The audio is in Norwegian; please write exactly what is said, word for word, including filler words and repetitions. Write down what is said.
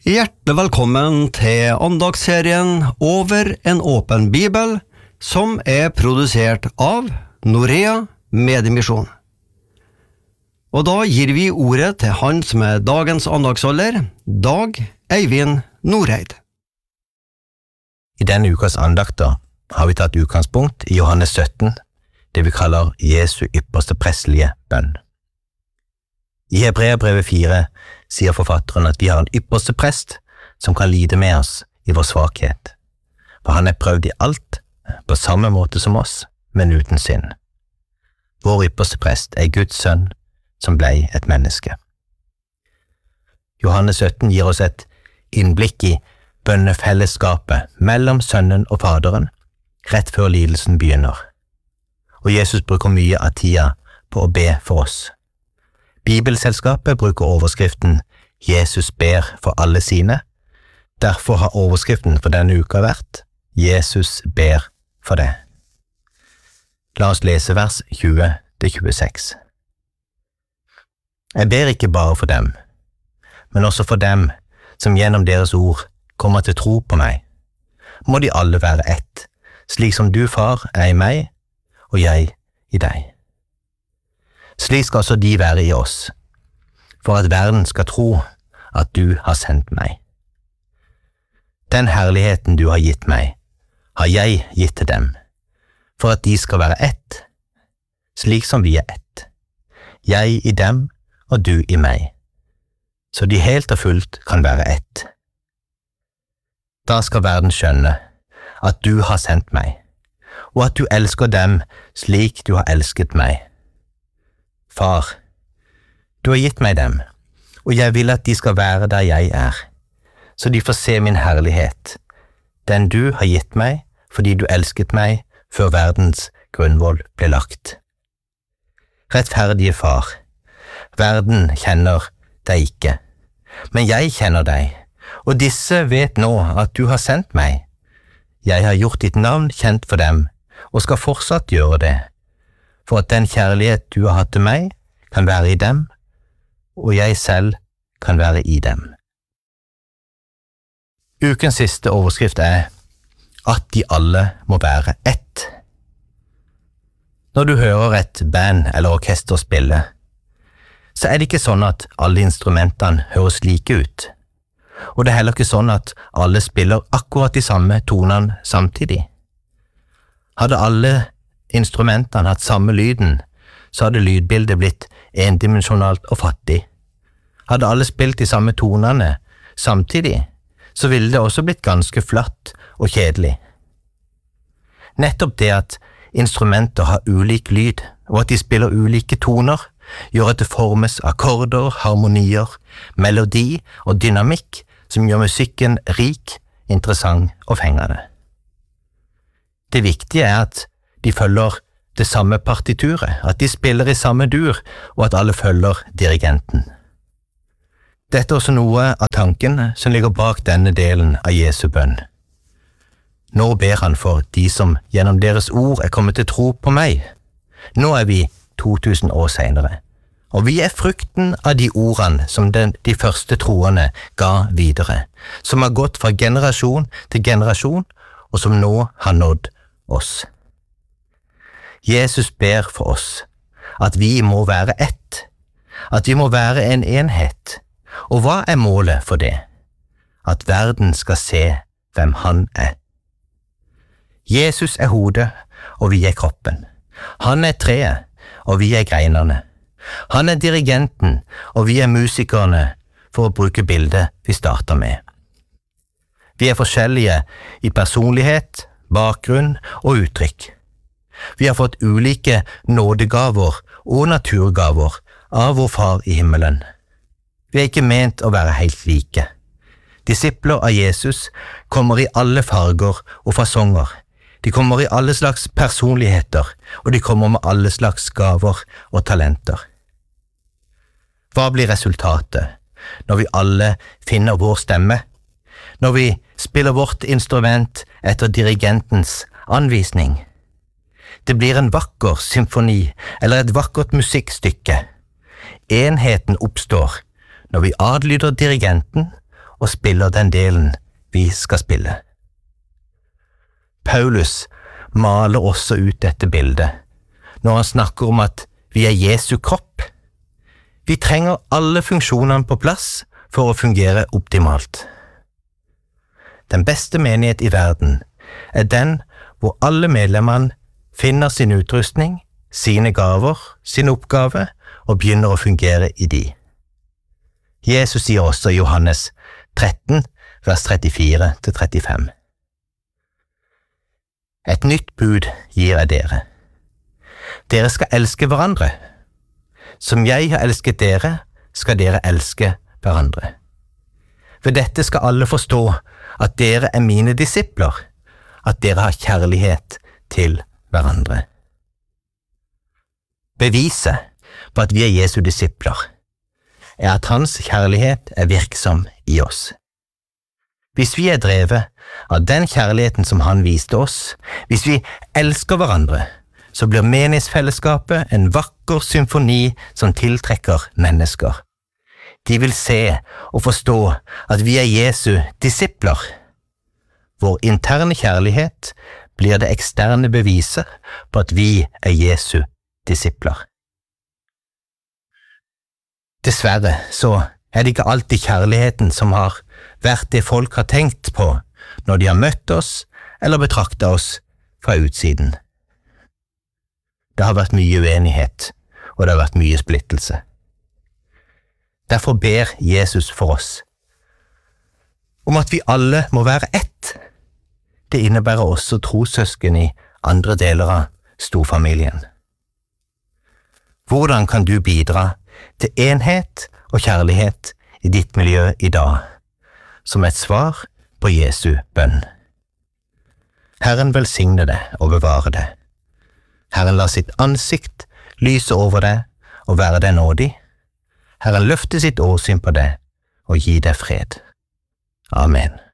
Hjertelig velkommen til andagsserien Over en åpen bibel, som er produsert av Norea Mediemisjon. Og da gir vi ordet til han som er dagens andagsholder, Dag Eivind Norheid. I denne ukas andakter har vi tatt utgangspunkt i Johannes sytten, det vi kaller Jesu ypperste prestelige bønn. I Hebreerbrevet fire sier forfatteren at vi har en ypperste prest som kan lide med oss i vår svakhet, for han er prøvd i alt på samme måte som oss, men uten synd. Vår ypperste prest er Guds sønn som ble et menneske. Johannes sytten gir oss et innblikk i bønnefellesskapet mellom sønnen og faderen rett før lidelsen begynner, og Jesus bruker mye av tida på å be for oss. Bibelselskapet bruker overskriften Jesus ber for alle sine. Derfor har overskriften for denne uka vært Jesus ber for det. La oss lese vers tjue til tjueseks. Jeg ber ikke bare for dem, men også for dem som gjennom deres ord kommer til tro på meg. Må de alle være ett, slik som du, far, er i meg, og jeg i deg. Slik skal også de være i oss, for at verden skal tro at du har sendt meg. Den herligheten du har gitt meg, har jeg gitt til dem, for at de skal være ett, slik som vi er ett. Jeg i dem og du i meg, så de helt og fullt kan være ett. Da skal verden skjønne at du har sendt meg, og at du elsker dem slik du har elsket meg. Far, du har gitt meg dem, og jeg vil at de skal være der jeg er, så de får se min herlighet, den du har gitt meg fordi du elsket meg før verdens grunnvoll ble lagt. Rettferdige far, verden kjenner deg ikke, men jeg kjenner deg, og disse vet nå at du har sendt meg. Jeg har gjort ditt navn kjent for dem, og skal fortsatt gjøre det, for at den kjærlighet du har hatt til meg kan være i dem, og jeg selv kan være i dem. Ukens siste overskrift er at de alle må være ett. Når du hører et band eller orkester spille, så er det ikke sånn at alle instrumentene høres like ut, og det er heller ikke sånn at alle spiller akkurat de samme tonene samtidig. Hadde alle instrumentene hatt samme lyden, så hadde lydbildet blitt endimensjonalt og fattig. Hadde alle spilt de samme tonene samtidig, så ville det også blitt ganske flatt og kjedelig. Nettopp det at instrumenter har ulik lyd, og at de spiller ulike toner, gjør at det formes akkorder, harmonier, melodi og dynamikk som gjør musikken rik, interessant og fengende. Det viktige er at de følger det samme partituret, at de spiller i samme dur, og at alle følger dirigenten. Dette er også noe av tanken som ligger bak denne delen av Jesu bønn. Nå ber han for de som gjennom deres ord er kommet til tro på meg. Nå er vi to tusen år senere, og vi er frukten av de ordene som den, de første troende ga videre, som har gått fra generasjon til generasjon, og som nå har nådd oss. Jesus ber for oss at vi må være ett, at vi må være en enhet. Og hva er målet for det? At verden skal se hvem han er. Jesus er hodet, og vi er kroppen. Han er treet, og vi er greinene. Han er dirigenten, og vi er musikerne, for å bruke bildet vi starter med. Vi er forskjellige i personlighet, bakgrunn og uttrykk. Vi har fått ulike nådegaver og naturgaver av vår Far i himmelen. Vi er ikke ment å være helt like. Disipler av Jesus kommer i alle farger og fasonger. De kommer i alle slags personligheter, og de kommer med alle slags gaver og talenter. Hva blir resultatet når vi alle finner vår stemme? Når vi spiller vårt instrument etter dirigentens anvisning? Det blir en vakker symfoni eller et vakkert musikkstykke. Enheten oppstår når vi adlyder dirigenten og spiller den delen vi skal spille. Paulus maler også ut dette bildet når han snakker om at vi er Jesu kropp. Vi trenger alle funksjonene på plass for å fungere optimalt. Den beste menighet i verden er den hvor alle medlemmene finner sin utrustning, sine gaver, sin oppgave og begynner å fungere i de. Jesus sier også i Johannes tretten, vers trettifire til trettifem. Et nytt bud gir jeg dere. Dere skal elske hverandre. Som jeg har elsket dere, skal dere elske hverandre. Ved dette skal alle forstå at dere er mine disipler, at dere har kjærlighet til hverandre. Beviset på at vi er Jesu disipler, er at hans kjærlighet er virksom i oss. Hvis vi er drevet av den kjærligheten som han viste oss, hvis vi elsker hverandre, så blir menighetsfellesskapet en vakker symfoni som tiltrekker mennesker. De vil se og forstå at vi er Jesu disipler. Vår interne kjærlighet blir det eksterne beviset på at vi er Jesu disipler. Dessverre så er det ikke alltid kjærligheten som har vært det folk har tenkt på når de har møtt oss eller betraktet oss fra utsiden. Det har vært mye uenighet, og det har vært mye splittelse. Derfor ber Jesus for oss om at vi alle må være ett. Det innebærer også trossøsken i andre deler av storfamilien. Hvordan kan du bidra til enhet og kjærlighet i ditt miljø i dag, som et svar på Jesu bønn? Herren velsigne deg og bevare deg. Herren la sitt ansikt lyse over deg og være deg nådig. Herren løfte sitt åsyn på deg og gi deg fred. Amen.